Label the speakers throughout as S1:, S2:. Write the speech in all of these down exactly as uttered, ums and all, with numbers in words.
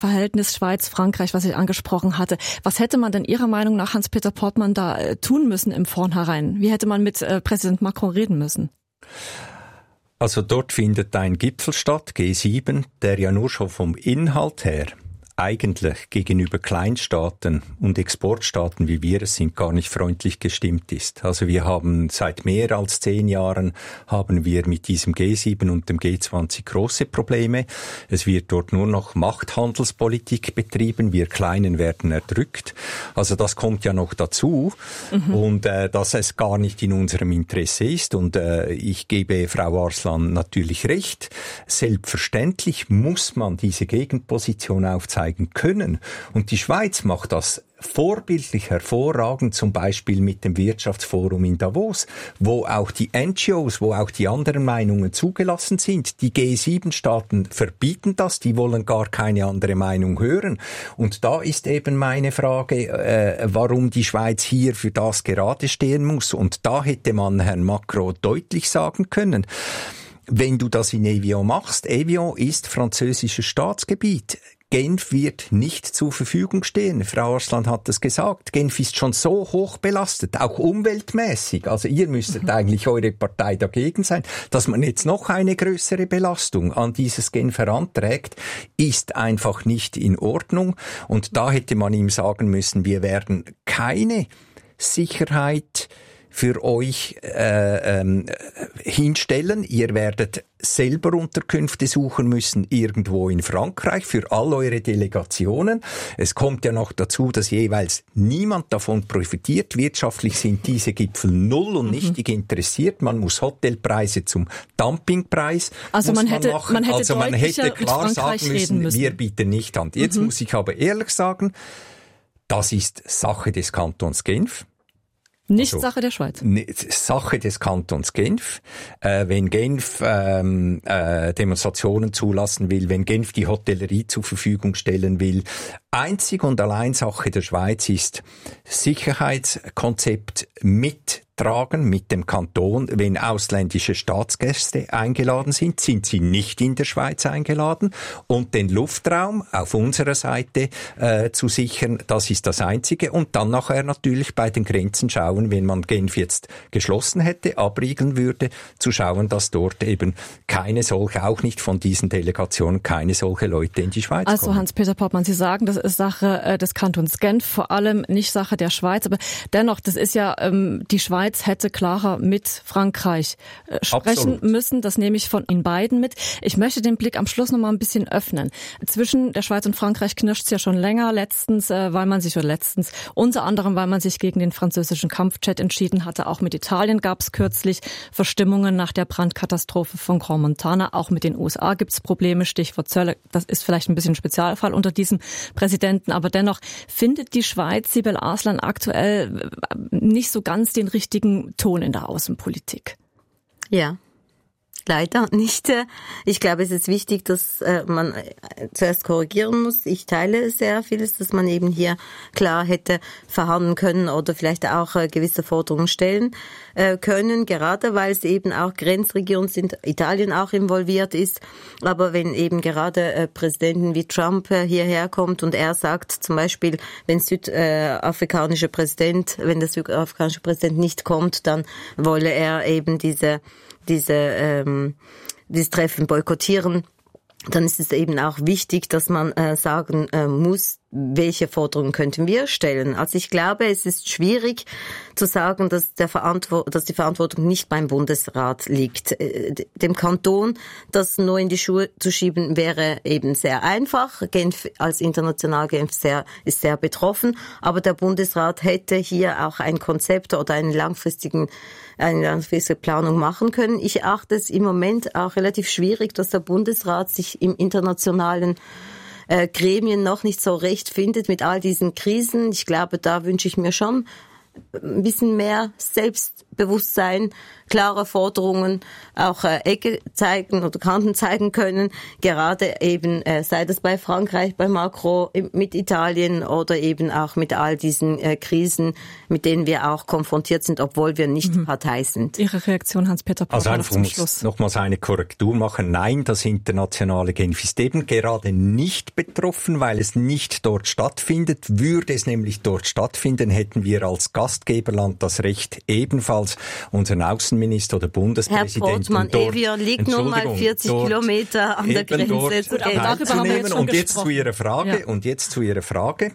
S1: Verhältnis Schweiz-Frankreich, was ich angesprochen hatte. Was hätte man denn Ihrer Meinung nach, Hans-Peter Portmann, da äh, tun müssen im Vornherein? Wie hätte man mit äh, Präsident Macron reden müssen?
S2: Also dort findet ein Gipfel statt, G sieben, der ja nur schon vom Inhalt her eigentlich gegenüber Kleinstaaten und Exportstaaten, wie wir es sind, gar nicht freundlich gestimmt ist. Also wir haben seit mehr als zehn Jahren haben wir mit diesem G sieben und dem G zwanzig große Probleme. Es wird dort nur noch Machthandelspolitik betrieben. Wir Kleinen werden erdrückt. Also das kommt ja noch dazu. Mhm. Und äh, dass es gar nicht in unserem Interesse ist. Und äh, ich gebe Frau Arslan natürlich recht. Selbstverständlich muss man diese Gegenposition aufzeigen können. Und die Schweiz macht das vorbildlich hervorragend, zum Beispiel mit dem Wirtschaftsforum in Davos, wo auch die N G Os, wo auch die anderen Meinungen zugelassen sind. Die G sieben Staaten verbieten das, die wollen gar keine andere Meinung hören. Und da ist eben meine Frage, äh, warum die Schweiz hier für das gerade stehen muss. Und da hätte man Herrn Macron deutlich sagen können, wenn du das in Evian machst, Evian ist französisches Staatsgebiet. Genf wird nicht zur Verfügung stehen. Frau Arslan hat das gesagt. Genf ist schon so hoch belastet, auch umweltmäßig. Also ihr müsstet mhm. eigentlich eure Partei dagegen sein. Dass man jetzt noch eine größere Belastung an dieses Genf heranträgt, ist einfach nicht in Ordnung. Und da hätte man ihm sagen müssen, wir werden keine Sicherheit für euch äh, ähm, hinstellen. Ihr werdet selber Unterkünfte suchen müssen irgendwo in Frankreich für all eure Delegationen. Es kommt ja noch dazu, dass jeweils niemand davon profitiert. Wirtschaftlich sind diese Gipfel null und nichtig mhm. interessiert. Man muss Hotelpreise zum Dumpingpreis
S1: also man, man hätte,
S2: machen.
S1: Man hätte
S2: also man hätte klar sagen müssen,
S1: müssen,
S2: wir bieten nicht an. Jetzt mhm. muss ich aber ehrlich sagen, das ist Sache des Kantons Genf.
S1: Nicht
S2: also,
S1: Sache der Schweiz.
S2: Sache des Kantons Genf. Äh, wenn Genf ähm, äh, Demonstrationen zulassen will, wenn Genf die Hotellerie zur Verfügung stellen will, einzig und allein Sache der Schweiz ist Sicherheitskonzept mittragen mit dem Kanton. Wenn ausländische Staatsgäste eingeladen sind, sind sie nicht in der Schweiz eingeladen. Und den Luftraum auf unserer Seite äh, zu sichern, das ist das Einzige. Und dann nachher natürlich bei den Grenzen schauen, wenn man Genf jetzt geschlossen hätte, abriegeln würde, zu schauen, dass dort eben keine solche, auch nicht von diesen Delegationen, keine solche Leute in die Schweiz
S1: also,
S2: kommen.
S1: Also Hans-Peter Portmann, Sie sagen, das ist Sache äh, des Kantons Genf, vor allem nicht Sache der Schweiz. Aber dennoch, das ist ja, ähm, die Schweiz hätte klarer mit Frankreich äh, sprechen Absolut. müssen. Das nehme ich von Ihnen beiden mit. Ich möchte den Blick am Schluss noch mal ein bisschen öffnen. Zwischen der Schweiz und Frankreich knirscht es ja schon länger. Letztens, äh, weil man sich, oder letztens, unter anderem, weil man sich gegen den französischen Kampfjet entschieden hatte. Auch mit Italien gab es kürzlich Verstimmungen nach der Brandkatastrophe von Grand Montana. Auch mit den U S A gibt es Probleme. Stichwort Zölle. Das ist vielleicht ein bisschen ein Spezialfall unter diesem Präsidenten. Aber dennoch findet die Schweiz, Sibel Arslan, aktuell nicht so ganz den richtigen Ton in der Außenpolitik.
S3: Ja. Leider nicht. Ich glaube, es ist wichtig, dass man zuerst korrigieren muss. Ich teile sehr vieles, dass man eben hier klar hätte verhandeln können oder vielleicht auch gewisse Forderungen stellen können, gerade weil es eben auch Grenzregionen sind, Italien auch involviert ist. Aber wenn eben gerade Präsidenten wie Trump hierher kommt und er sagt zum Beispiel, wenn südafrikanische Präsident, wenn der südafrikanische Präsident nicht kommt, dann wolle er eben diese diese ähm, dieses Treffen boykottieren, dann ist es eben auch wichtig, dass man äh, sagen äh, muss, welche Forderungen könnten wir stellen. Also ich glaube, es ist schwierig zu sagen, dass, der Verantwo- dass die Verantwortung nicht beim Bundesrat liegt. Dem Kanton das nur in die Schuhe zu schieben, wäre eben sehr einfach. Genf als international Genf sehr, ist sehr betroffen. Aber der Bundesrat hätte hier auch ein Konzept oder einen langfristigen, eine langfristige Planung machen können. Ich achte es im Moment auch relativ schwierig, dass der Bundesrat sich im internationalen Äh, Gremien noch nicht so recht findet mit all diesen Krisen. Ich glaube, da wünsche ich mir schon ein bisschen mehr Selbst Selbstbewusstsein, klare Forderungen, auch äh, Ecke zeigen oder Kanten zeigen können. Gerade eben, äh, sei das bei Frankreich, bei Macron, mit Italien oder eben auch mit all diesen äh, Krisen, mit denen wir auch konfrontiert sind, obwohl wir nicht mhm. Partei sind.
S1: Ihre Reaktion, Hans-Peter Portmann,
S2: also einfach
S1: zum
S2: muss
S1: Schluss.
S2: Nochmals eine Korrektur machen. Nein, das internationale Genf ist eben gerade nicht betroffen, weil es nicht dort stattfindet. Würde es nämlich dort stattfinden, hätten wir als Gastgeberland das Recht, ebenfalls unseren Außenminister oder Bundespräsidenten
S3: Herr Portmann,
S2: dort,
S3: Evia liegt nun mal vierzig Kilometer an der Grenze.
S2: Dort
S3: Gut,
S1: aber darüber haben wir jetzt schon
S2: und jetzt
S1: gesprochen.
S2: zu Ihrer Frage. Ja. Und jetzt zu Ihrer Frage.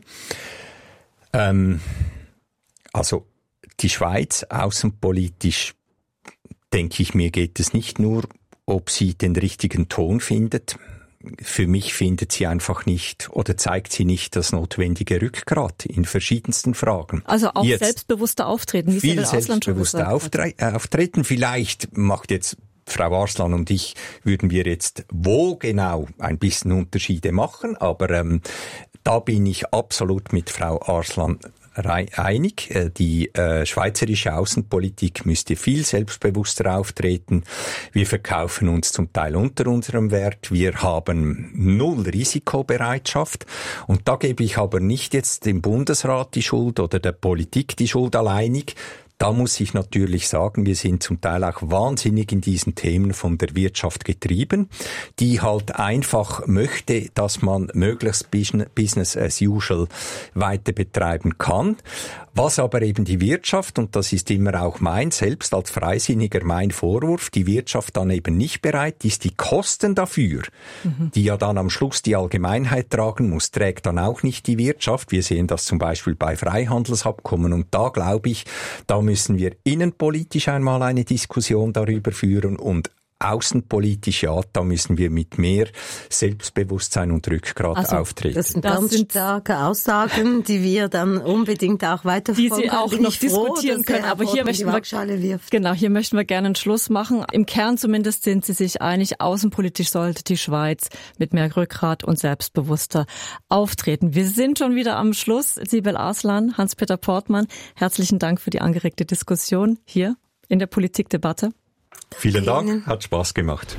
S2: Ähm, also die Schweiz außenpolitisch, denke ich mir, geht es nicht nur, ob sie den richtigen Ton findet. Für mich findet sie einfach nicht oder zeigt sie nicht das notwendige Rückgrat in verschiedensten Fragen.
S1: Also auch
S2: jetzt
S1: selbstbewusster auftreten, wie
S2: viel
S1: Sibylle Arslan schon
S2: selbstbewusster auftre- äh, auftreten. Vielleicht macht jetzt Frau Arslan und ich, würden wir jetzt wo genau ein bisschen Unterschiede machen, aber ähm, da bin ich absolut mit Frau Arslan einig. Die äh, schweizerische Außenpolitik müsste viel selbstbewusster auftreten. Wir verkaufen uns zum Teil unter unserem Wert. Wir haben null Risikobereitschaft. Und da gebe ich aber nicht jetzt dem Bundesrat die Schuld oder der Politik die Schuld alleinig. Da muss ich natürlich sagen, wir sind zum Teil auch wahnsinnig in diesen Themen von der Wirtschaft getrieben, die halt einfach möchte, dass man möglichst Business as usual weiter betreiben kann. Was aber eben die Wirtschaft, und das ist immer auch mein, selbst als Freisinniger mein Vorwurf, die Wirtschaft dann eben nicht bereit ist, die Kosten dafür, mhm. die ja dann am Schluss die Allgemeinheit tragen muss, trägt dann auch nicht die Wirtschaft. Wir sehen das zum Beispiel bei Freihandelsabkommen und da glaube ich, da müssen wir innenpolitisch einmal eine Diskussion darüber führen und außenpolitisch, ja, da müssen wir mit mehr Selbstbewusstsein und Rückgrat
S3: also,
S2: auftreten.
S3: Das sind das ganz sind starke Aussagen, die wir dann unbedingt auch weiterverfolgen
S1: die Sie auch noch diskutieren froh, können. Aber hier möchten wir, genau, hier möchten wir gerne einen Schluss machen. Im Kern zumindest sind Sie sich einig, außenpolitisch sollte die Schweiz mit mehr Rückgrat und selbstbewusster auftreten. Wir sind schon wieder am Schluss. Sibylle Arslan, Hans-Peter Portmann, herzlichen Dank für die angeregte Diskussion hier in der Politikdebatte.
S2: Vielen Dank, hat Spaß gemacht.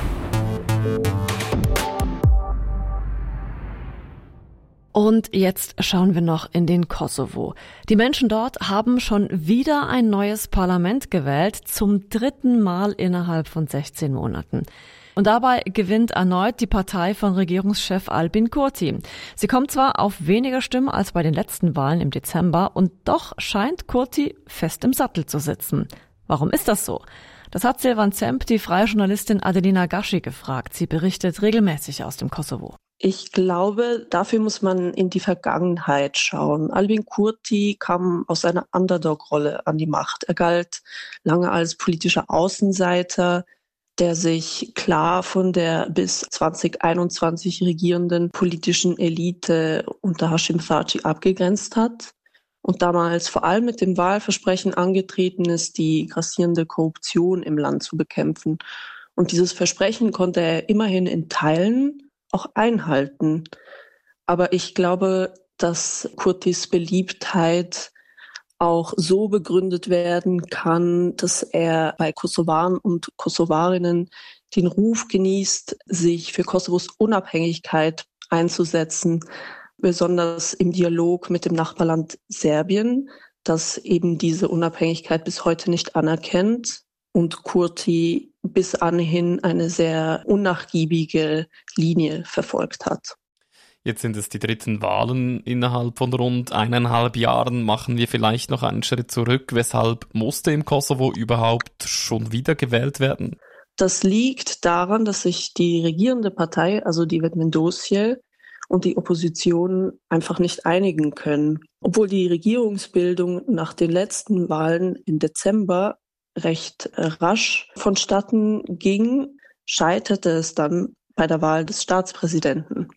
S1: Und jetzt schauen wir noch in den Kosovo. Die Menschen dort haben schon wieder ein neues Parlament gewählt, zum dritten Mal innerhalb von sechzehn Monaten. Und dabei gewinnt erneut die Partei von Regierungschef Albin Kurti. Sie kommt zwar auf weniger Stimmen als bei den letzten Wahlen im Dezember, und doch scheint Kurti fest im Sattel zu sitzen. Warum ist das so? Das hat Silvan Zemp die freie Journalistin Adelina Gaschi gefragt. Sie berichtet regelmäßig aus dem Kosovo.
S4: Ich glaube, dafür muss man in die Vergangenheit schauen. Albin Kurti kam aus einer Underdog-Rolle an die Macht. Er galt lange als politischer Außenseiter, der sich klar von der bis zwanzig einundzwanzig regierenden politischen Elite unter Hashim Thaçi abgegrenzt hat. Und damals vor allem mit dem Wahlversprechen angetreten ist, die grassierende Korruption im Land zu bekämpfen. Und dieses Versprechen konnte er immerhin in Teilen auch einhalten. Aber ich glaube, dass Kurtis Beliebtheit auch so begründet werden kann, dass er bei Kosovaren und Kosovarinnen den Ruf genießt, sich für Kosovos Unabhängigkeit einzusetzen, besonders im Dialog mit dem Nachbarland Serbien, das eben diese Unabhängigkeit bis heute nicht anerkennt und Kurti bis anhin eine sehr unnachgiebige Linie verfolgt hat.
S5: Jetzt sind es die dritten Wahlen innerhalb von rund eineinhalb Jahren. Machen wir vielleicht noch einen Schritt zurück. Weshalb musste im Kosovo überhaupt schon wieder gewählt werden?
S4: Das liegt daran, dass sich die regierende Partei, also die Vetmendosje, und die Opposition einfach nicht einigen können. Obwohl die Regierungsbildung nach den letzten Wahlen im Dezember recht rasch vonstatten ging, scheiterte es dann bei der Wahl des Staatspräsidenten.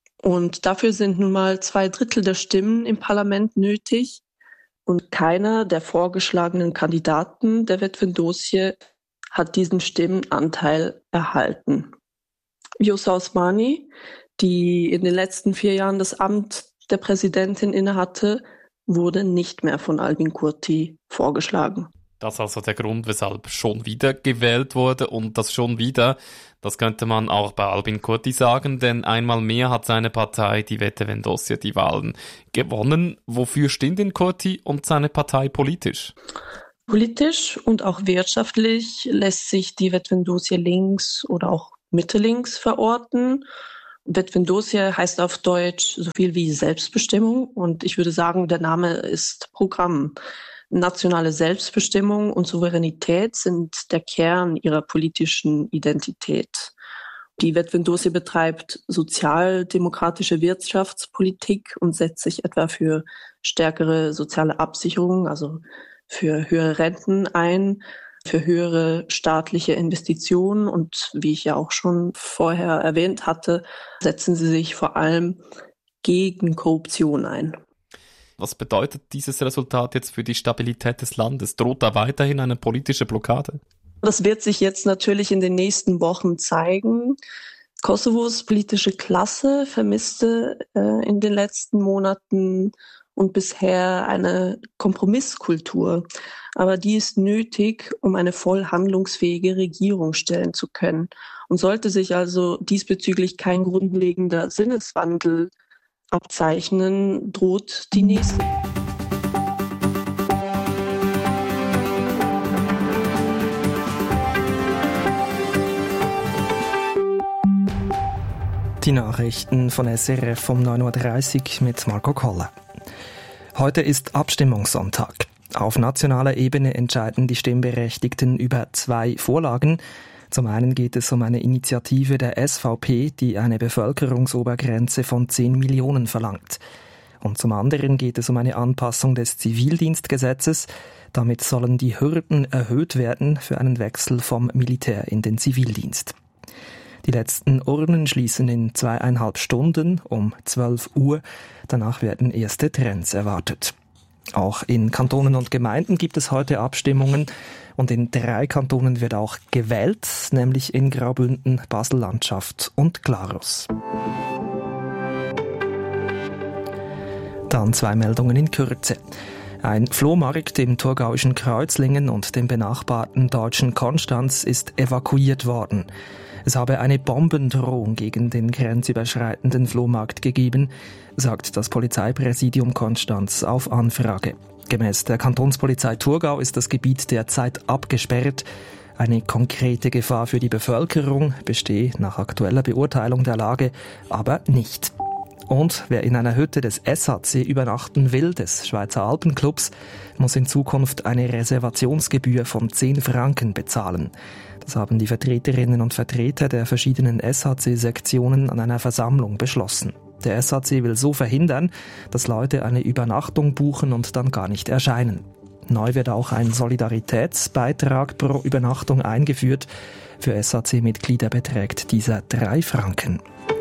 S4: Und dafür sind nun mal zwei Drittel der Stimmen im Parlament nötig. Und keiner der vorgeschlagenen Kandidaten der Vetmendosje hat diesen Stimmenanteil erhalten. Vjosa Osmani, die in den letzten vier Jahren das Amt der Präsidentin innehatte, wurde nicht mehr von Albin Kurti vorgeschlagen.
S5: Das ist also der Grund, weshalb schon wieder gewählt wurde, und das schon wieder, das könnte man auch bei Albin Kurti sagen, denn einmal mehr hat seine Partei, die Vetëvendosje, die Wahlen gewonnen. Wofür stehen denn Kurti und seine Partei politisch?
S4: Politisch und auch wirtschaftlich lässt sich die Vetëvendosje links oder auch Mitte-links verorten. Vetëvendosje heißt auf Deutsch so viel wie Selbstbestimmung, und ich würde sagen, der Name ist Programm. Nationale Selbstbestimmung und Souveränität sind der Kern ihrer politischen Identität. Die Vetëvendosje betreibt sozialdemokratische Wirtschaftspolitik und setzt sich etwa für stärkere soziale Absicherung, also für höhere Renten ein, für höhere staatliche Investitionen, und wie ich ja auch schon vorher erwähnt hatte, setzen sie sich vor allem gegen Korruption ein.
S5: Was bedeutet dieses Resultat jetzt für die Stabilität des Landes? Droht da weiterhin eine politische Blockade?
S4: Das wird sich jetzt natürlich in den nächsten Wochen zeigen. Kosovos politische Klasse vermisste äh, in den letzten Monaten und bisher eine Kompromisskultur. Aber die ist nötig, um eine voll handlungsfähige Regierung stellen zu können. Und sollte sich also diesbezüglich kein grundlegender Sinneswandel abzeichnen, droht die nächste.
S6: Die Nachrichten von S R F um neun Uhr dreißig mit Marco Koller. Heute ist Abstimmungssonntag. Auf nationaler Ebene entscheiden die Stimmberechtigten über zwei Vorlagen. Zum einen geht es um eine Initiative der S V P, die eine Bevölkerungsobergrenze von zehn Millionen verlangt. Und zum anderen geht es um eine Anpassung des Zivildienstgesetzes. Damit sollen die Hürden erhöht werden für einen Wechsel vom Militär in den Zivildienst. Die letzten Urnen schließen in zweieinhalb Stunden um zwölf Uhr. Danach werden erste Trends erwartet. Auch in Kantonen und Gemeinden gibt es heute Abstimmungen, und in drei Kantonen wird auch gewählt, nämlich in Graubünden, Basel-Landschaft und Glarus. Dann zwei Meldungen in Kürze. Ein Flohmarkt im thurgauischen Kreuzlingen und dem benachbarten deutschen Konstanz ist evakuiert worden. Es habe eine Bombendrohung gegen den grenzüberschreitenden Flohmarkt gegeben, sagt das Polizeipräsidium Konstanz auf Anfrage. Gemäß der Kantonspolizei Thurgau ist das Gebiet derzeit abgesperrt. Eine konkrete Gefahr für die Bevölkerung bestehe nach aktueller Beurteilung der Lage aber nicht. Und wer in einer Hütte des S H C übernachten will, des Schweizer Alpenclubs, muss in Zukunft eine Reservationsgebühr von zehn Franken bezahlen. Das haben die Vertreterinnen und Vertreter der verschiedenen S H C-Sektionen an einer Versammlung beschlossen. Der S H C will so verhindern, dass Leute eine Übernachtung buchen und dann gar nicht erscheinen. Neu wird auch ein Solidaritätsbeitrag pro Übernachtung eingeführt. Für S H C-Mitglieder beträgt dieser drei Franken.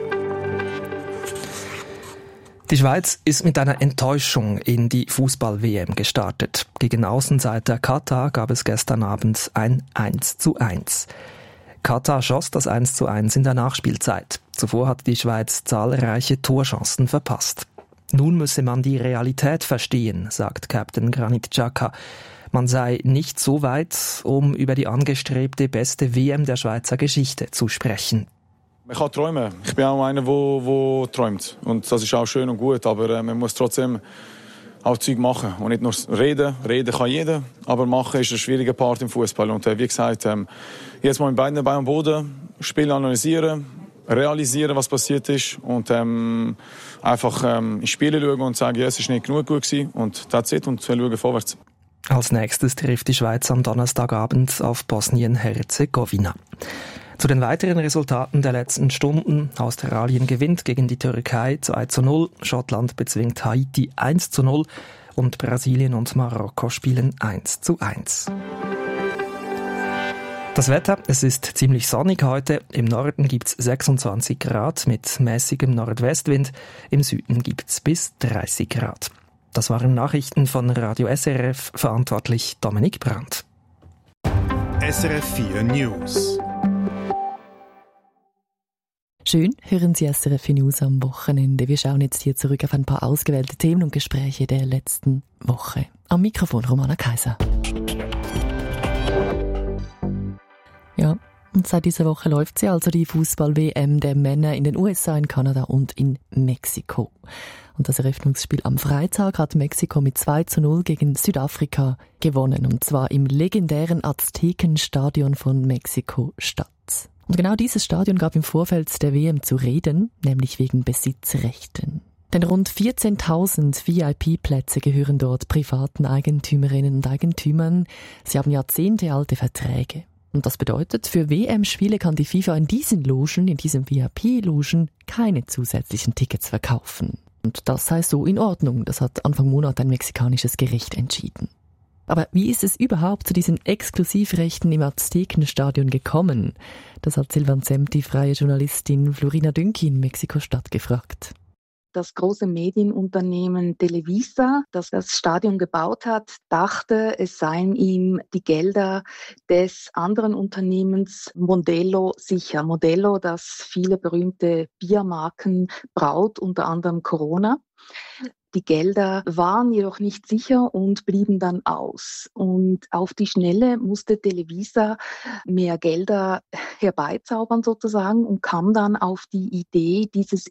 S6: Die Schweiz ist mit einer Enttäuschung in die Fußball-W M gestartet. Gegen Außenseiter Katar gab es gestern Abend ein eins zu eins. Katar schoss das eins zu eins in der Nachspielzeit. Zuvor hat die Schweiz zahlreiche Torchancen verpasst. Nun müsse man die Realität verstehen, sagt Captain Granit Xhaka. Man sei nicht so weit, um über die angestrebte beste W M der Schweizer Geschichte zu sprechen.
S7: Man kann träumen. Ich bin auch einer, der träumt. Und das ist auch schön und gut. Aber äh, man muss trotzdem auch Zeug machen. Und nicht nur reden. Reden kann jeder. Aber machen ist ein schwieriger Part im Fußball. Und äh, wie gesagt, ähm, jetzt mal mit beiden Beinen am Boden, Spiel analysieren, realisieren, was passiert ist. Und ähm, einfach ähm, ins Spiel schauen und sagen, ja, es ist nicht genug gut gewesen. Und that's it. Und wir schauen vorwärts.
S6: Als nächstes trifft die Schweiz am Donnerstagabend auf Bosnien-Herzegowina. Zu den weiteren Resultaten der letzten Stunden. Australien gewinnt gegen die Türkei zwei zu null, Schottland bezwingt Haiti eins zu null und Brasilien und Marokko spielen eins zu eins. Das Wetter, es ist ziemlich sonnig heute. Im Norden gibt's sechsundzwanzig Grad mit mäßigem Nordwestwind. Im Süden gibt's bis dreißig Grad. Das waren Nachrichten von Radio S R F, verantwortlich Dominik Brandt.
S8: S R F vier News.
S9: Schön, hören Sie S R F vier News am Wochenende. Wir schauen jetzt hier zurück auf ein paar ausgewählte Themen und Gespräche der letzten Woche. Am Mikrofon Romana Kaiser. Und seit dieser Woche läuft sie also, die Fußball-W M der Männer in den U S A, in Kanada und in Mexiko. Und das Eröffnungsspiel am Freitag hat Mexiko mit zwei zu null gegen Südafrika gewonnen. Und zwar im legendären Aztekenstadion von Mexiko-Stadt. Und genau dieses Stadion gab im Vorfeld der W M zu reden, nämlich wegen Besitzrechten. Denn rund vierzehntausend V I P-Plätze gehören dort privaten Eigentümerinnen und Eigentümern. Sie haben jahrzehntealte Verträge. Und das bedeutet, für W M-Spiele kann die FIFA in diesen Logen, in diesen V I P-Logen, keine zusätzlichen Tickets verkaufen. Und das sei so in Ordnung. Das hat Anfang Monat ein mexikanisches Gericht entschieden. Aber wie ist es überhaupt zu diesen Exklusivrechten im Aztekenstadion gekommen? Das hat Silvan Zemp, die freie Journalistin Florina Dünki in Mexiko-Stadt, gefragt.
S10: Das große Medienunternehmen Televisa, das das Stadion gebaut hat, dachte, es seien ihm die Gelder des anderen Unternehmens Modelo sicher. Modelo, das viele berühmte Biermarken braut, unter anderem Corona. Die Gelder waren jedoch nicht sicher und blieben dann aus. Und auf die Schnelle musste Televisa mehr Gelder herbeizaubern sozusagen und kam dann auf die Idee dieses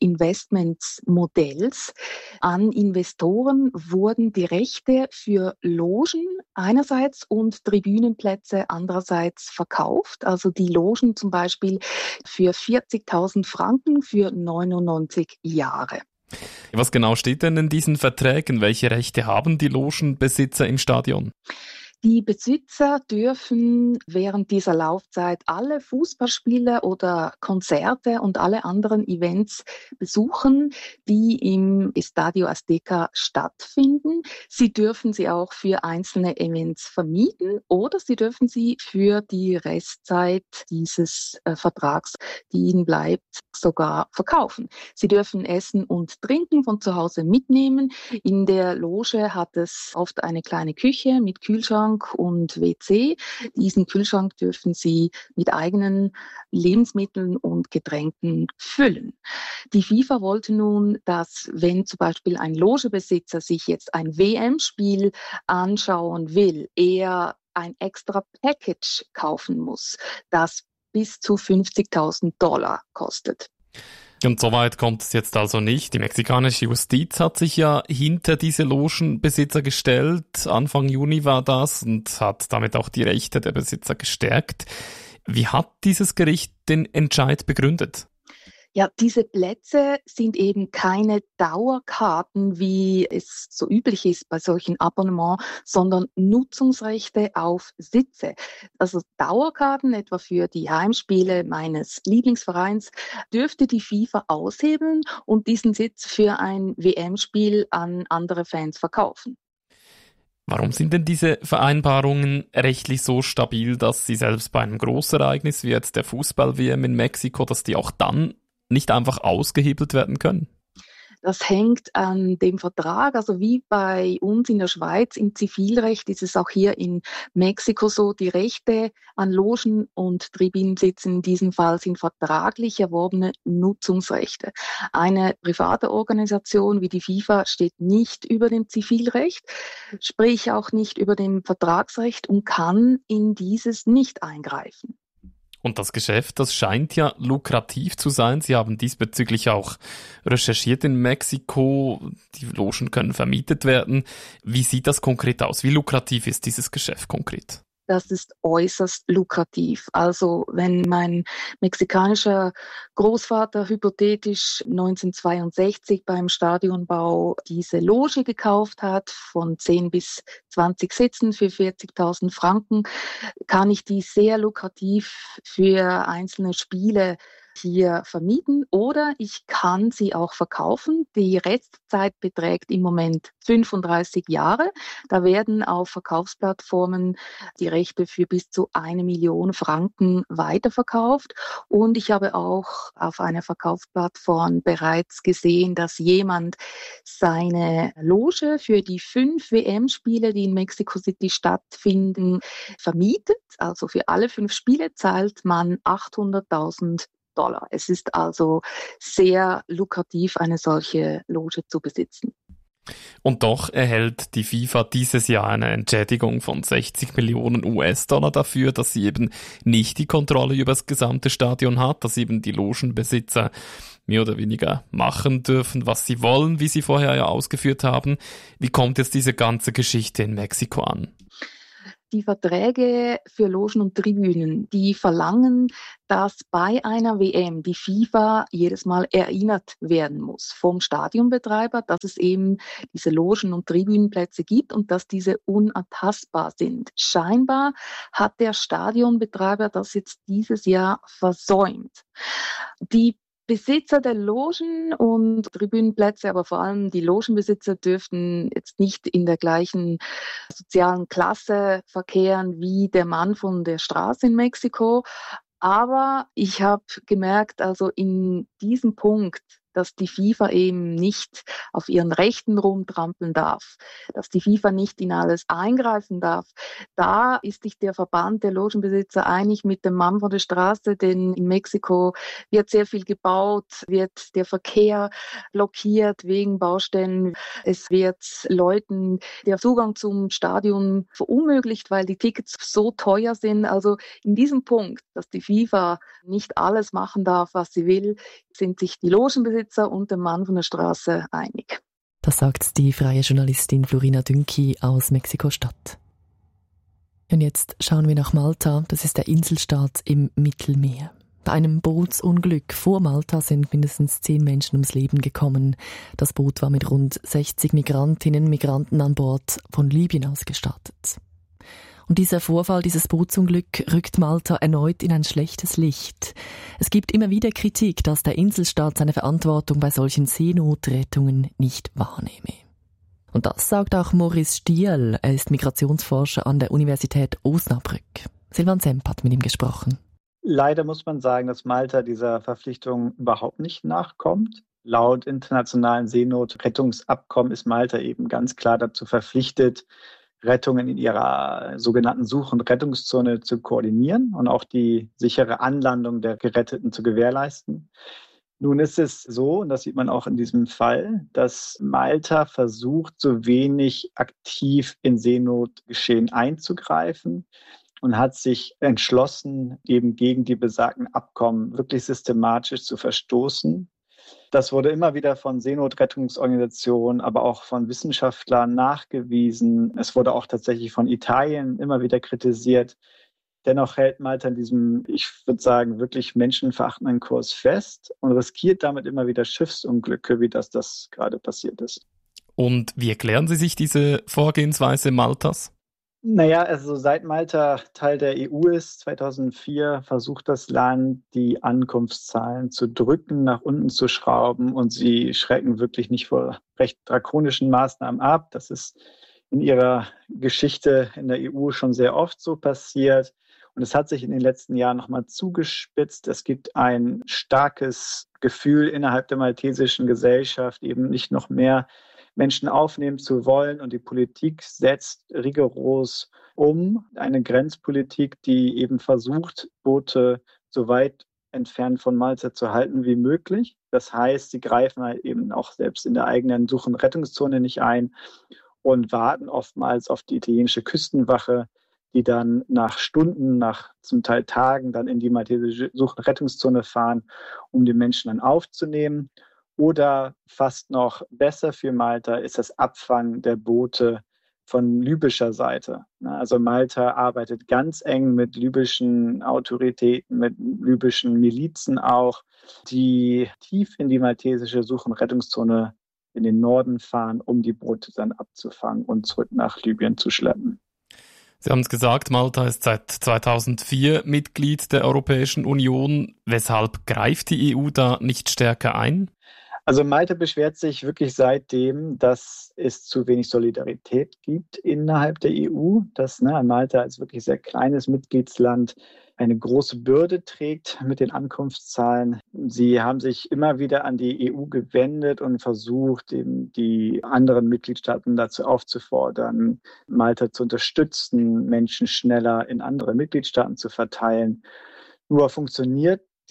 S10: Investmentsmodells. An Investoren wurden die Rechte für Logen einerseits und Tribünenplätze andererseits verkauft. Also die Logen zum Beispiel für vierzigtausend Franken für neunundneunzig Jahre.
S5: Was genau steht denn in diesen Verträgen? Welche Rechte haben die Logenbesitzer im Stadion?
S10: Die Besitzer dürfen während dieser Laufzeit alle Fußballspiele oder Konzerte und alle anderen Events besuchen, die im Estadio Azteca stattfinden. Sie dürfen sie auch für einzelne Events vermieten oder sie dürfen sie für die Restzeit dieses äh, Vertrags, die ihnen bleibt, sogar verkaufen. Sie dürfen Essen und Trinken von zu Hause mitnehmen. In der Loge hat es oft eine kleine Küche mit Kühlschrank und W C. Diesen Kühlschrank dürfen Sie mit eigenen Lebensmitteln und Getränken füllen. Die FIFA wollte nun, dass wenn zum Beispiel ein Logebesitzer sich jetzt ein W M-Spiel anschauen will, er ein extra Package kaufen muss, das bis zu fünfzigtausend Dollar kostet.
S5: Und so weit kommt es jetzt also nicht. Die mexikanische Justiz hat sich ja hinter diese Logenbesitzer gestellt. Anfang Juni war das und hat damit auch die Rechte der Besitzer gestärkt. Wie hat dieses Gericht den Entscheid begründet?
S10: Ja, diese Plätze sind eben keine Dauerkarten, wie es so üblich ist bei solchen Abonnements, sondern Nutzungsrechte auf Sitze. Also Dauerkarten, etwa für die Heimspiele meines Lieblingsvereins, dürfte die FIFA aushebeln und diesen Sitz für ein W M-Spiel an andere Fans verkaufen.
S5: Warum sind denn diese Vereinbarungen rechtlich so stabil, dass sie selbst bei einem Großereignis wie jetzt der Fußball-W M in Mexiko, dass die auch dann nicht einfach ausgehebelt werden können?
S10: Das hängt an dem Vertrag, also wie bei uns in der Schweiz im Zivilrecht ist es auch hier in Mexiko so, die Rechte an Logen und Tribünensitzen in diesem Fall sind vertraglich erworbene Nutzungsrechte. Eine private Organisation wie die FIFA steht nicht über dem Zivilrecht, sprich auch nicht über dem Vertragsrecht und kann in dieses nicht eingreifen.
S5: Und das Geschäft, das scheint ja lukrativ zu sein. Sie haben diesbezüglich auch recherchiert in Mexiko. Die Logen können vermietet werden. Wie sieht das konkret aus? Wie lukrativ ist dieses Geschäft konkret?
S10: Das ist äußerst lukrativ. Also wenn mein mexikanischer Großvater hypothetisch neunzehnhundertzweiundsechzig beim Stadionbau diese Loge gekauft hat, von zehn bis zwanzig Sitzen für vierzigtausend Franken, kann ich die sehr lukrativ für einzelne Spiele hier vermieten oder ich kann sie auch verkaufen. Die Restzeit beträgt im Moment fünfunddreißig Jahre. Da werden auf Verkaufsplattformen die Rechte für bis zu eine Million Franken weiterverkauft. Und ich habe auch auf einer Verkaufsplattform bereits gesehen, dass jemand seine Loge für die fünf W M-Spiele, die in Mexico City stattfinden, vermietet. Also für alle fünf Spiele zahlt man achthunderttausend Dollar. Es ist also sehr lukrativ, eine solche Loge zu besitzen.
S5: Und doch erhält die FIFA dieses Jahr eine Entschädigung von sechzig Millionen U S-Dollar dafür, dass sie eben nicht die Kontrolle über das gesamte Stadion hat, dass eben die Logenbesitzer mehr oder weniger machen dürfen, was sie wollen, wie sie vorher ja ausgeführt haben. Wie kommt jetzt diese ganze Geschichte in Mexiko an?
S10: Die Verträge für Logen und Tribünen, die verlangen, dass bei einer W M die FIFA jedes Mal erinnert werden muss vom Stadionbetreiber, dass es eben diese Logen- und Tribünenplätze gibt und dass diese unantastbar sind. Scheinbar hat der Stadionbetreiber das jetzt dieses Jahr versäumt. Die Besitzer der Logen und Tribünenplätze, aber vor allem die Logenbesitzer dürften jetzt nicht in der gleichen sozialen Klasse verkehren wie der Mann von der Straße in Mexiko. Aber ich habe gemerkt, also in diesem Punkt, dass die FIFA eben nicht auf ihren Rechten rumtrampeln darf, dass die FIFA nicht in alles eingreifen darf. Da ist sich der Verband der Logenbesitzer einig mit dem Mann von der Straße, denn in Mexiko wird sehr viel gebaut, wird der Verkehr blockiert wegen Baustellen. Es wird Leuten der Zugang zum Stadion verunmöglicht, weil die Tickets so teuer sind. Also in diesem Punkt, dass die FIFA nicht alles machen darf, was sie will, sind sich die Logenbesitzer und der Mann von der Straße einig.
S9: Das sagt die freie Journalistin Florina Dünki aus Mexiko-Stadt. Und jetzt schauen wir nach Malta. Das ist der Inselstaat im Mittelmeer. Bei einem Bootsunglück vor Malta sind mindestens zehn Menschen ums Leben gekommen. Das Boot war mit rund sechzig Migrantinnen und Migranten an Bord von Libyen aus gestartet. Und dieser Vorfall, dieses Bootsunglück, rückt Malta erneut in ein schlechtes Licht. Es gibt immer wieder Kritik, dass der Inselstaat seine Verantwortung bei solchen Seenotrettungen nicht wahrnehme. Und das sagt auch Maurice Stiel. Er ist Migrationsforscher an der Universität Osnabrück. Silvan Semp hat mit ihm gesprochen.
S11: Leider muss man sagen, dass Malta dieser Verpflichtung überhaupt nicht nachkommt. Laut internationalen Seenotrettungsabkommen ist Malta eben ganz klar dazu verpflichtet, Rettungen in ihrer sogenannten Such- und Rettungszone zu koordinieren und auch die sichere Anlandung der Geretteten zu gewährleisten. Nun ist es so, und das sieht man auch in diesem Fall, dass Malta versucht, so wenig aktiv in Seenotgeschehen einzugreifen und hat sich entschlossen, eben gegen die besagten Abkommen wirklich systematisch zu verstoßen. Das wurde immer wieder von Seenotrettungsorganisationen, aber auch von Wissenschaftlern nachgewiesen. Es wurde auch tatsächlich von Italien immer wieder kritisiert. Dennoch hält Malta in diesem, ich würde sagen, wirklich menschenverachtenden Kurs fest und riskiert damit immer wieder Schiffsunglücke, wie das, das gerade passiert ist.
S5: Und wie erklären Sie sich diese Vorgehensweise Maltas?
S11: Naja, also seit Malta Teil der E U ist, zweitausendvier, versucht das Land, die Ankunftszahlen zu drücken, nach unten zu schrauben und sie schrecken wirklich nicht vor recht drakonischen Maßnahmen ab. Das ist in ihrer Geschichte in der E U schon sehr oft so passiert und es hat sich in den letzten Jahren nochmal zugespitzt. Es gibt ein starkes Gefühl innerhalb der maltesischen Gesellschaft, eben nicht noch mehr Menschen aufnehmen zu wollen. Und die Politik setzt rigoros um. Eine Grenzpolitik, die eben versucht, Boote so weit entfernt von Malta zu halten wie möglich. Das heißt, sie greifen halt eben auch selbst in der eigenen Such- und Rettungszone nicht ein und warten oftmals auf die italienische Küstenwache, die dann nach Stunden, nach zum Teil Tagen dann in die maltesische Such- und Rettungszone fahren, um die Menschen dann aufzunehmen. Oder fast noch besser für Malta ist das Abfangen der Boote von libyscher Seite. Also Malta arbeitet ganz eng mit libyschen Autoritäten, mit libyschen Milizen auch, die tief in die maltesische Such- und Rettungszone in den Norden fahren, um die Boote dann abzufangen und zurück nach Libyen zu schleppen.
S5: Sie haben es gesagt, Malta ist seit zweitausendvier Mitglied der Europäischen Union. Weshalb greift die E U da nicht stärker ein?
S11: Also Malta beschwert sich wirklich seitdem, dass es zu wenig Solidarität gibt innerhalb der E U, dass ne, Malta als wirklich sehr kleines Mitgliedsland eine große Bürde trägt mit den Ankunftszahlen. Sie haben sich immer wieder an die E U gewendet und versucht, eben die anderen Mitgliedstaaten dazu aufzufordern, Malta zu unterstützen, Menschen schneller in andere Mitgliedstaaten zu verteilen. Nur funktioniert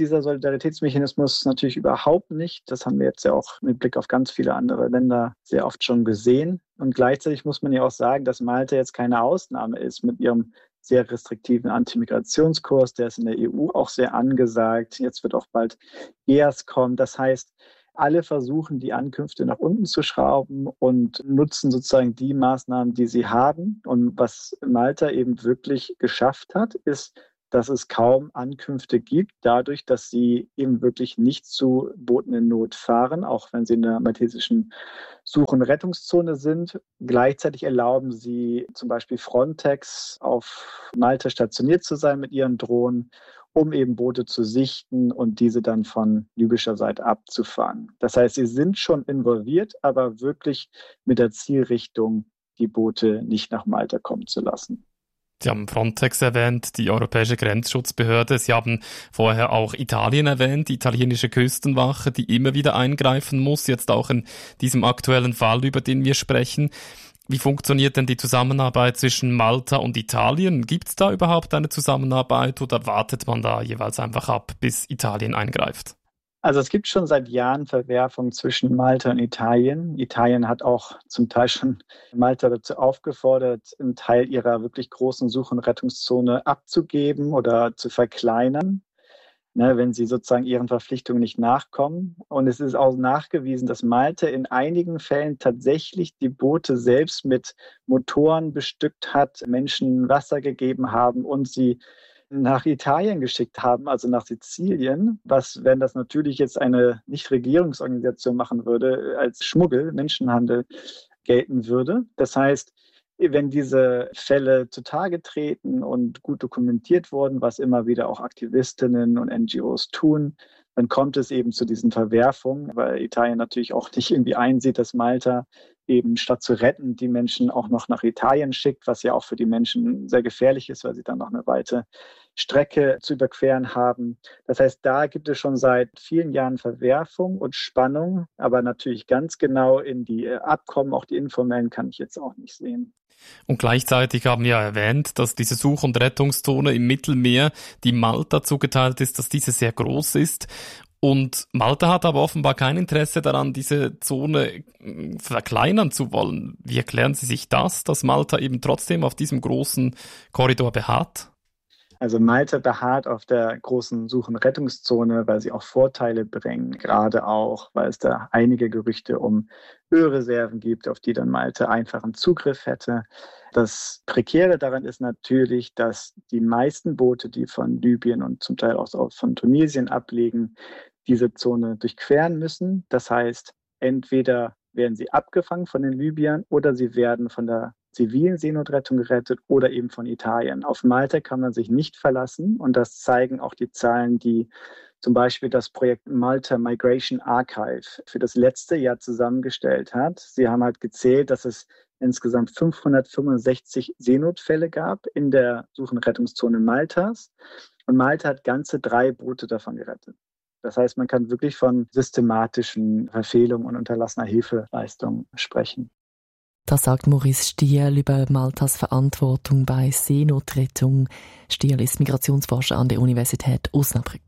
S11: dieser Solidaritätsmechanismus natürlich überhaupt nicht. Das haben wir jetzt ja auch mit Blick auf ganz viele andere Länder sehr oft schon gesehen. Und gleichzeitig muss man ja auch sagen, dass Malta jetzt keine Ausnahme ist mit ihrem sehr restriktiven Antimigrationskurs. Der ist in der E U auch sehr angesagt. Jetzt wird auch bald E A S kommen. Das heißt, alle versuchen, die Ankünfte nach unten zu schrauben und nutzen sozusagen die Maßnahmen, die sie haben. Und was Malta eben wirklich geschafft hat, ist, dass es kaum Ankünfte gibt, dadurch, dass sie eben wirklich nicht zu Booten in Not fahren, auch wenn sie in der maltesischen Such- und Rettungszone sind. Gleichzeitig erlauben sie zum Beispiel Frontex auf Malta stationiert zu sein mit ihren Drohnen, um eben Boote zu sichten und diese dann von libyscher Seite abzufangen. Das heißt, sie sind schon involviert, aber wirklich mit der Zielrichtung, die Boote nicht nach Malta kommen zu lassen.
S5: Sie haben Frontex erwähnt, die Europäische Grenzschutzbehörde. Sie haben vorher auch Italien erwähnt, die italienische Küstenwache, die immer wieder eingreifen muss, jetzt auch in diesem aktuellen Fall, über den wir sprechen. Wie funktioniert denn die Zusammenarbeit zwischen Malta und Italien? Gibt es da überhaupt eine Zusammenarbeit oder wartet man da jeweils einfach ab, bis Italien eingreift?
S11: Also es gibt schon seit Jahren Verwerfungen zwischen Malta und Italien. Italien hat auch zum Teil schon Malta dazu aufgefordert, einen Teil ihrer wirklich großen Such- und Rettungszone abzugeben oder zu verkleinern, ne, wenn sie sozusagen ihren Verpflichtungen nicht nachkommen. Und es ist auch nachgewiesen, dass Malta in einigen Fällen tatsächlich die Boote selbst mit Motoren bestückt hat, Menschen Wasser gegeben haben und sie nach Italien geschickt haben, also nach Sizilien, was, wenn das natürlich jetzt eine Nichtregierungsorganisation machen würde, als Schmuggel, Menschenhandel gelten würde. Das heißt, wenn diese Fälle zutage treten und gut dokumentiert wurden, was immer wieder auch Aktivistinnen und N G Os tun, dann kommt es eben zu diesen Verwerfungen, weil Italien natürlich auch nicht irgendwie einsieht, dass Malta eben statt zu retten, die Menschen auch noch nach Italien schickt, was ja auch für die Menschen sehr gefährlich ist, weil sie dann noch eine weite Strecke zu überqueren haben. Das heißt, da gibt es schon seit vielen Jahren Verwerfung und Spannung, aber natürlich ganz genau in die Abkommen, auch die informellen, kann ich jetzt auch nicht sehen.
S5: Und gleichzeitig haben wir ja erwähnt, dass diese Such- und Rettungszone im Mittelmeer, die Malta zugeteilt ist, dass diese sehr groß ist. Und Malta hat aber offenbar kein Interesse daran, diese Zone verkleinern zu wollen. Wie erklären Sie sich das, dass Malta eben trotzdem auf diesem großen Korridor beharrt?
S11: Also Malta beharrt auf der großen Such- und Rettungszone, weil sie auch Vorteile bringen, gerade auch, weil es da einige Gerüchte um Ölreserven gibt, auf die dann Malta einfachen Zugriff hätte. Das Prekäre daran ist natürlich, dass die meisten Boote, die von Libyen und zum Teil auch von Tunesien ablegen, diese Zone durchqueren müssen. Das heißt, entweder werden sie abgefangen von den Libyern oder sie werden von der zivilen Seenotrettung gerettet oder eben von Italien. Auf Malta kann man sich nicht verlassen und das zeigen auch die Zahlen, die zum Beispiel das Projekt Malta Migration Archive für das letzte Jahr zusammengestellt hat. Sie haben halt gezählt, dass es insgesamt fünfhundertfünfundsechzig Seenotfälle gab in der Such- und Rettungszone Maltas und Malta hat ganze drei Boote davon gerettet. Das heißt, man kann wirklich von systematischen Verfehlungen und unterlassener Hilfeleistung sprechen.
S9: Das sagt Maurice Stierl über Maltas Verantwortung bei Seenotrettung. Stierl ist Migrationsforscher an der Universität Osnabrück.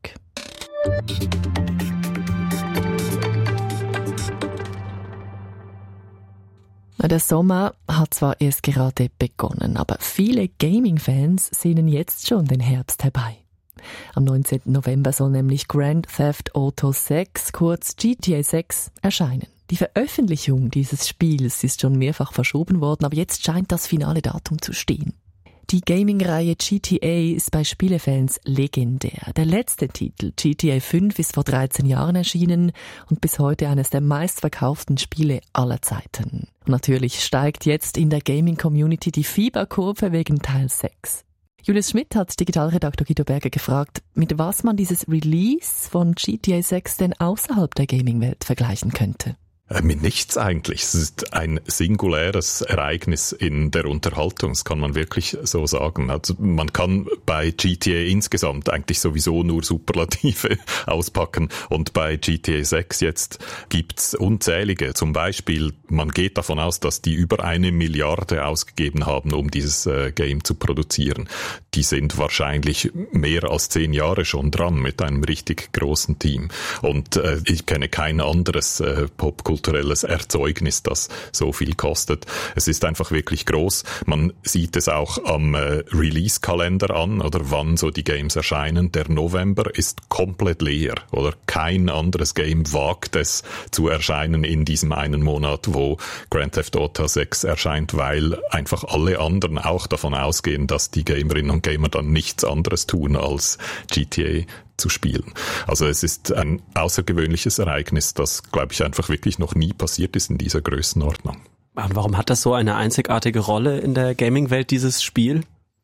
S9: Der Sommer hat zwar erst gerade begonnen, aber viele Gaming-Fans sehnen jetzt schon den Herbst herbei. Am neunzehnten November soll nämlich Grand Theft Auto sechs, kurz G T A sechs, erscheinen. Die Veröffentlichung dieses Spiels ist schon mehrfach verschoben worden, aber jetzt scheint das finale Datum zu stehen. Die Gaming-Reihe G T A ist bei Spielefans legendär. Der letzte Titel, G T A fünf, ist vor dreizehn Jahren erschienen und bis heute eines der meistverkauften Spiele aller Zeiten. Und natürlich steigt jetzt in der Gaming-Community die Fieberkurve wegen Teil sechs. Julius Schmidt hat Digitalredaktor Guido Berger gefragt, mit was man dieses Release von G T A sechs denn außerhalb der Gaming-Welt vergleichen könnte.
S12: Mit nichts eigentlich. Es ist ein singuläres Ereignis in der Unterhaltung, das kann man wirklich so sagen. Also man kann bei G T A insgesamt eigentlich sowieso nur Superlative auspacken und bei G T A sechs jetzt gibt's unzählige. Zum Beispiel, man geht davon aus, dass die über eine Milliarde ausgegeben haben, um dieses äh, Game zu produzieren. Die sind wahrscheinlich mehr als zehn Jahre schon dran mit einem richtig großen Team. Und äh, ich kenne kein anderes äh, Popkultur kulturelles Erzeugnis, das so viel kostet. Es ist einfach wirklich groß. Man sieht es auch am äh, Release-Kalender an, oder wann so die Games erscheinen. Der November ist komplett leer, oder kein anderes Game wagt es zu erscheinen in diesem einen Monat, wo Grand Theft Auto sechs erscheint, weil einfach alle anderen auch davon ausgehen, dass die Gamerinnen und Gamer dann nichts anderes tun als G T A zu spielen. Also es ist ein außergewöhnliches Ereignis, das, glaube ich, einfach wirklich noch nie passiert ist in dieser Größenordnung.
S13: Und warum hat das so eine einzigartige Rolle in der Gaming-Welt, dieses Spiel?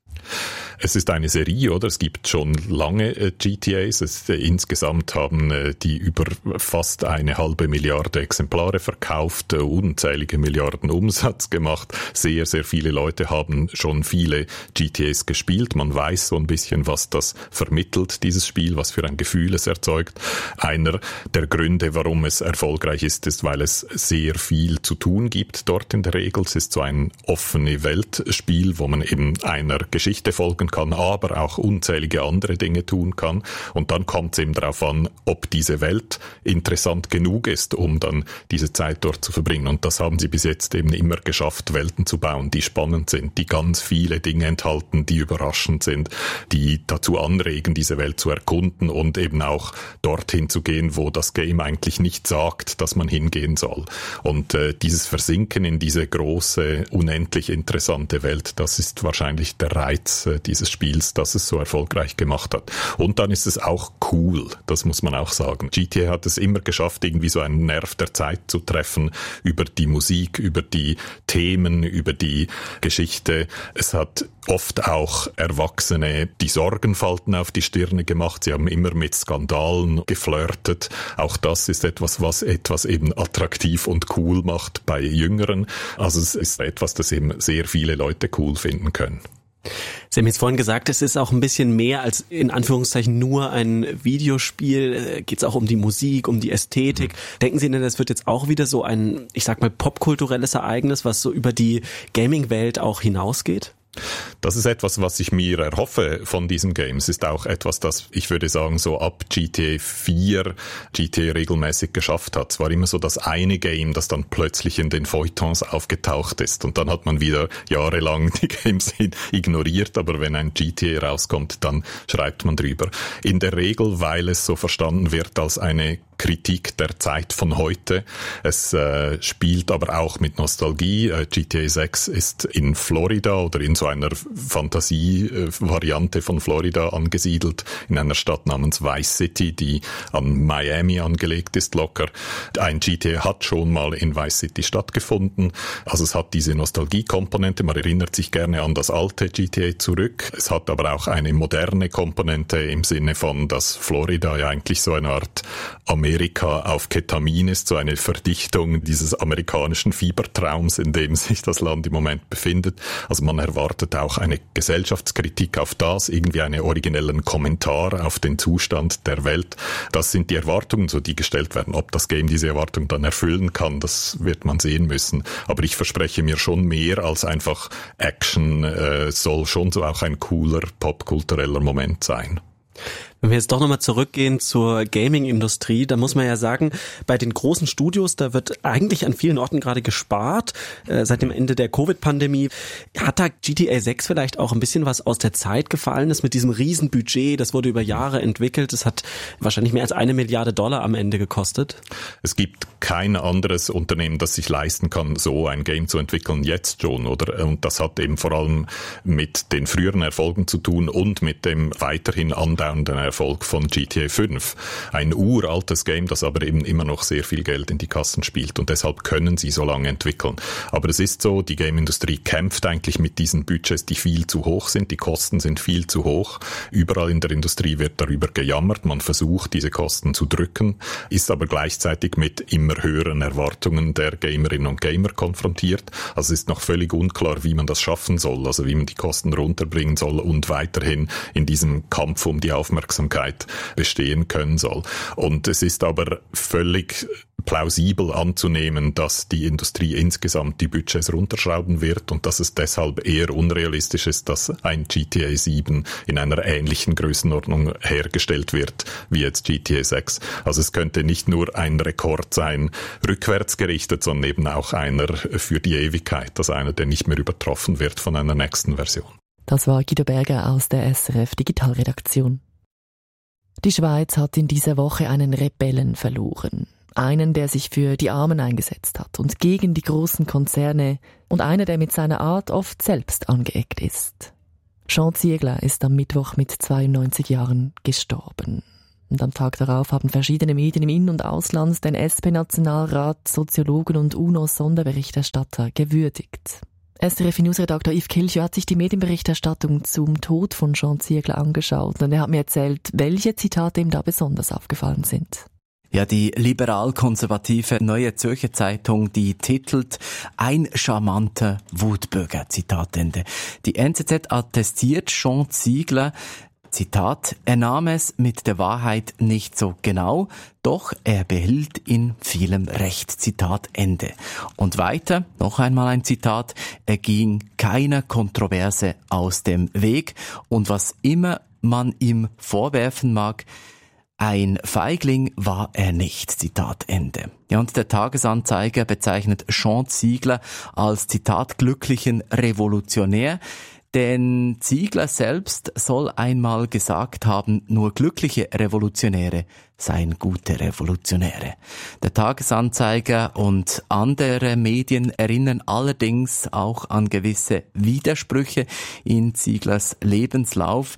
S12: Es ist eine Serie, oder? Es gibt schon lange äh, G T As. Es, äh, insgesamt haben äh, die über fast eine halbe Milliarde Exemplare verkauft, äh, unzählige Milliarden Umsatz gemacht. Sehr, sehr viele Leute haben schon viele G T As gespielt. Man weiß so ein bisschen, was das vermittelt, dieses Spiel, was für ein Gefühl es erzeugt. Einer der Gründe, warum es erfolgreich ist, ist, weil es sehr viel zu tun gibt dort in der Regel. Es ist so ein offene Weltspiel, wo man eben einer Geschichte folgen kann, aber auch unzählige andere Dinge tun kann. Und dann kommt es eben darauf an, ob diese Welt interessant genug ist, um dann diese Zeit dort zu verbringen. Und das haben sie bis jetzt eben immer geschafft, Welten zu bauen, die spannend sind, die ganz viele Dinge enthalten, die überraschend sind, die dazu anregen, diese Welt zu erkunden und eben auch dorthin zu gehen, wo das Game eigentlich nicht sagt, dass man hingehen soll. Und äh, dieses Versinken in diese große, unendlich interessante Welt, das ist wahrscheinlich der Reiz äh, dieses Spiels, das es so erfolgreich gemacht hat. Und dann ist es auch cool, das muss man auch sagen. G T A hat es immer geschafft, irgendwie so einen Nerv der Zeit zu treffen, über die Musik, über die Themen, über die Geschichte. Es hat oft auch Erwachsene die Sorgenfalten auf die Stirne gemacht. Sie haben immer mit Skandalen geflirtet. Auch das ist etwas, was etwas eben attraktiv und cool macht bei Jüngeren. Also es ist etwas, das eben sehr viele Leute cool finden können.
S13: Sie haben jetzt vorhin gesagt, es ist auch ein bisschen mehr als in Anführungszeichen nur ein Videospiel. Geht es auch um die Musik, um die Ästhetik. Mhm. Denken Sie denn, das wird jetzt auch wieder so ein, ich sag mal, popkulturelles Ereignis, was so über die Gaming-Welt auch hinausgeht?
S12: Das ist etwas, was ich mir erhoffe von diesem Game. Es ist auch etwas, das, ich würde sagen, so ab G T A vier G T A regelmäßig geschafft hat. Es war immer so das eine Game, das dann plötzlich in den Feuilletons aufgetaucht ist. Und dann hat man wieder jahrelang die Games ignoriert. Aber wenn ein G T A rauskommt, dann schreibt man drüber. In der Regel, weil es so verstanden wird als eine Kritik der Zeit von heute. Es äh, spielt aber auch mit Nostalgie. Äh, G T A sechs ist in Florida oder in so einer Fantasie-Variante äh, von Florida angesiedelt, in einer Stadt namens Vice City, die an Miami angelegt ist locker. Ein G T A hat schon mal in Vice City stattgefunden. Also es hat diese Nostalgie-Komponente. Man erinnert sich gerne an das alte G T A zurück. Es hat aber auch eine moderne Komponente im Sinne von, dass Florida ja eigentlich so eine Art Amerika auf Ketamin ist, so eine Verdichtung dieses amerikanischen Fiebertraums, in dem sich das Land im Moment befindet. Also man erwartet auch eine Gesellschaftskritik auf das, irgendwie einen originellen Kommentar auf den Zustand der Welt. Das sind die Erwartungen, so die gestellt werden. Ob das Game diese Erwartung dann erfüllen kann, das wird man sehen müssen. Aber ich verspreche mir schon mehr als einfach Action, äh, soll schon so auch ein cooler, popkultureller Moment sein.
S13: Wenn wir jetzt doch nochmal zurückgehen zur Gaming-Industrie, da muss man ja sagen, bei den großen Studios, da wird eigentlich an vielen Orten gerade gespart, äh, seit dem Ende der Covid-Pandemie. Hat da G T A sechs vielleicht auch ein bisschen was aus der Zeit gefallen ist mit diesem Riesenbudget? Das wurde über Jahre entwickelt. Es hat wahrscheinlich mehr als eine Milliarde Dollar am Ende gekostet.
S12: Es gibt kein anderes Unternehmen, das sich leisten kann, so ein Game zu entwickeln, jetzt schon, oder? Und das hat eben vor allem mit den früheren Erfolgen zu tun und mit dem weiterhin andauernden Riesenerfolg von G T A fünf. Ein uraltes Game, das aber eben immer noch sehr viel Geld in die Kassen spielt und deshalb können sie so lange entwickeln. Aber es ist so, die Game-Industrie kämpft eigentlich mit diesen Budgets, die viel zu hoch sind. Die Kosten sind viel zu hoch. Überall in der Industrie wird darüber gejammert. Man versucht, diese Kosten zu drücken, ist aber gleichzeitig mit immer höheren Erwartungen der Gamerinnen und Gamer konfrontiert. Also es ist noch völlig unklar, wie man das schaffen soll, also wie man die Kosten runterbringen soll und weiterhin in diesem Kampf um die Aufmerksamkeit bestehen können soll. Und es ist aber völlig plausibel anzunehmen, dass die Industrie insgesamt die Budgets runterschrauben wird und dass es deshalb eher unrealistisch ist, dass ein G T A sieben in einer ähnlichen Größenordnung hergestellt wird wie jetzt G T A sechs. Also es könnte nicht nur ein Rekord sein, rückwärts gerichtet, sondern eben auch einer für die Ewigkeit, also einer, der nicht mehr übertroffen wird von einer nächsten Version.
S9: Das war Guido Berger aus der S R F Digitalredaktion. Die Schweiz hat in dieser Woche einen Rebellen verloren. Einen, der sich für die Armen eingesetzt hat und gegen die großen Konzerne und einer, der mit seiner Art oft selbst angeeckt ist. Jean Ziegler ist am Mittwoch mit zweiundneunzig Jahren gestorben. Und am Tag darauf haben verschiedene Medien im In- und Ausland den S P-Nationalrat, Soziologen und UNO-Sonderberichterstatter gewürdigt. S R F-News-Redaktor Yves Kilchio hat sich die Medienberichterstattung zum Tod von Jean Ziegler angeschaut und er hat mir erzählt, welche Zitate ihm da besonders aufgefallen sind.
S14: Ja, die liberal-konservative Neue Zürcher Zeitung, die titelt "Ein charmanter Wutbürger", Zitat Ende. Die N Z Z attestiert Jean Ziegler, Zitat, er nahm es mit der Wahrheit nicht so genau, doch er behielt in vielem Recht, Zitat Ende. Und weiter, noch einmal ein Zitat, er ging keiner Kontroverse aus dem Weg und was immer man ihm vorwerfen mag, ein Feigling war er nicht, Zitat Ende. Ja, und der Tagesanzeiger bezeichnet Jean Ziegler als, Zitat, glücklichen Revolutionär, denn Ziegler selbst soll einmal gesagt haben, nur glückliche Revolutionäre seien gute Revolutionäre. Der Tagesanzeiger und andere Medien erinnern allerdings auch an gewisse Widersprüche in Zieglers Lebenslauf,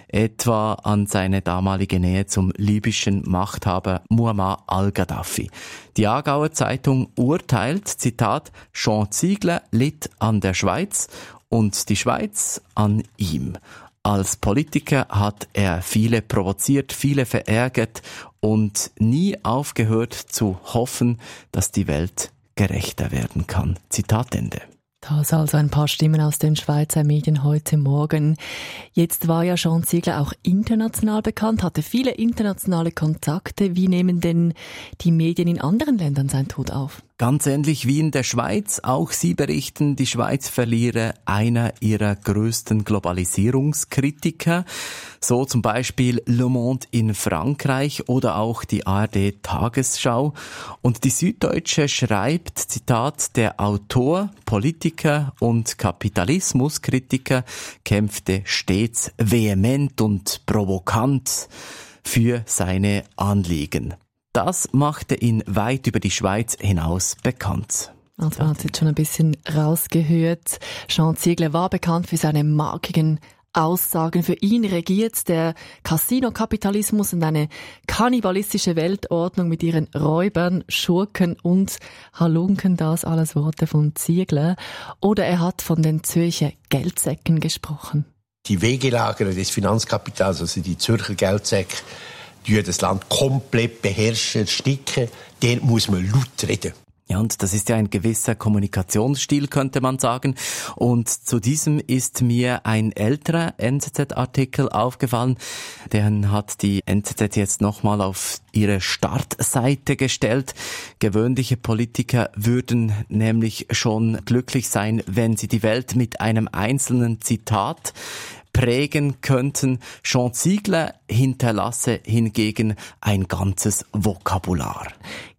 S14: etwa an seine damalige Nähe zum libyschen Machthaber Muammar al-Gaddafi. Die Aargauer Zeitung urteilt, Zitat, Jean Ziegler litt an der Schweiz und die Schweiz an ihm. Als Politiker hat er viele provoziert, viele verärgert und nie aufgehört zu hoffen, dass die Welt gerechter werden kann. Zitat Ende.
S9: Das also ein paar Stimmen aus den Schweizer Medien heute Morgen. Jetzt war ja Jean Ziegler auch international bekannt, hatte viele internationale Kontakte. Wie nehmen denn die Medien in anderen Ländern seinen Tod auf?
S14: Ganz ähnlich wie in der Schweiz. Auch sie berichten, die Schweiz verliere einer ihrer größten Globalisierungskritiker. So zum Beispiel Le Monde in Frankreich oder auch die A R D Tagesschau. Und die Süddeutsche schreibt, Zitat, der Autor, Politiker und Kapitalismuskritiker kämpfte stets vehement und provokant für seine Anliegen. Das machte ihn weit über die Schweiz hinaus bekannt.
S9: Also man hat es jetzt schon ein bisschen rausgehört. Jean Ziegler war bekannt für seine markigen Aussagen. Für ihn regiert der Casino-Kapitalismus und eine kannibalistische Weltordnung mit ihren Räubern, Schurken und Halunken. Das alles Worte von Ziegler. Oder er hat von den Zürcher Geldsäcken gesprochen.
S15: Die Wegelager des Finanzkapitals, also die Zürcher Geldsäcke, die das Land komplett beherrschen, sticken, der muss man laut reden.
S14: Ja, und das ist ja ein gewisser Kommunikationsstil, könnte man sagen. Und zu diesem ist mir ein älterer N Z Z-Artikel aufgefallen. Den hat die N Z Z jetzt nochmal auf ihre Startseite gestellt. Gewöhnliche Politiker würden nämlich schon glücklich sein, wenn sie die Welt mit einem einzelnen Zitat prägen könnten. Jean Ziegler hinterlasse hingegen ein ganzes Vokabular.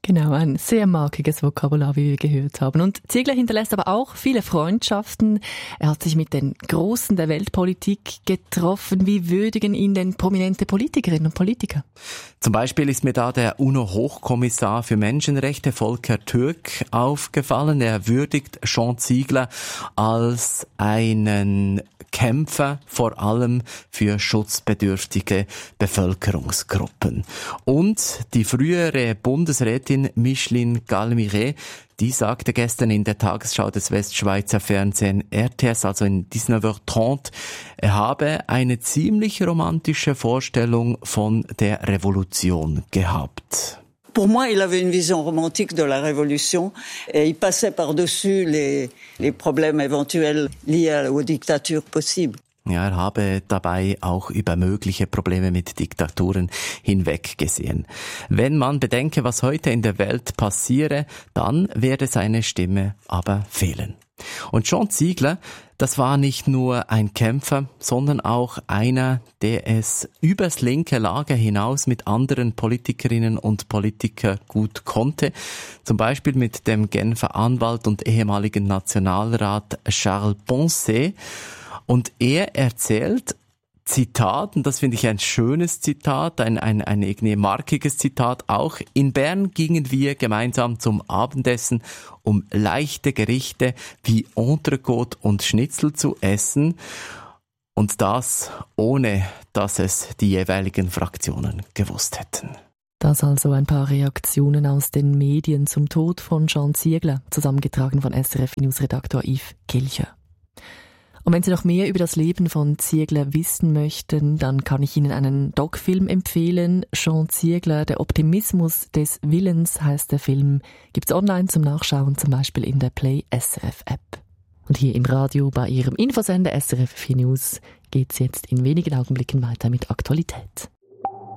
S9: Genau, ein sehr markiges Vokabular, wie wir gehört haben. Und Ziegler hinterlässt aber auch viele Freundschaften. Er hat sich mit den Großen der Weltpolitik getroffen. Wie würdigen ihn denn prominente Politikerinnen und Politiker?
S14: Zum Beispiel ist mir da der UNO-Hochkommissar für Menschenrechte Volker Türk aufgefallen. Er würdigt Jean Ziegler als einen Kämpfer, vor allem für schutzbedürftige Bevölkerungsgruppen. Und die frühere Bundesrätin Micheline Galmire, die sagte gestern in der Tagesschau des Westschweizer Fernsehen R T S, also in neunzehn Uhr dreißig, er habe eine ziemlich romantische Vorstellung von der Revolution gehabt.
S16: Pour moi, il avait une vision romantique de la Révolution et il passait par-dessus les, les problèmes éventuels liés aux dictatures possibles.
S14: Ja, er habe dabei auch über mögliche Probleme mit Diktaturen hinweggesehen. Wenn man bedenke, was heute in der Welt passiere, dann werde seine Stimme aber fehlen. Und Jean Ziegler, das war nicht nur ein Kämpfer, sondern auch einer, der es übers linke Lager hinaus mit anderen Politikerinnen und Politikern gut konnte. Zum Beispiel mit dem Genfer Anwalt und ehemaligen Nationalrat Charles Poncet. Und er erzählt, Zitat, und das finde ich ein schönes Zitat, ein, ein, ein irgendwie markiges Zitat auch. In Bern gingen wir gemeinsam zum Abendessen, um leichte Gerichte wie Entrecote und Schnitzel zu essen. Und das ohne, dass es die jeweiligen Fraktionen gewusst hätten.
S9: Das also ein paar Reaktionen aus den Medien zum Tod von Jean Ziegler, zusammengetragen von S R F-Redaktor Yves Kilcher. Und wenn Sie noch mehr über das Leben von Ziegler wissen möchten, dann kann ich Ihnen einen Doc-Film empfehlen. Jean Ziegler, der Optimismus des Willens heißt der Film. Gibt's online zum Nachschauen, zum Beispiel in der Play S R F App. Und hier im Radio bei Ihrem Infosender S R F vier News geht's jetzt in wenigen Augenblicken weiter mit Aktualität.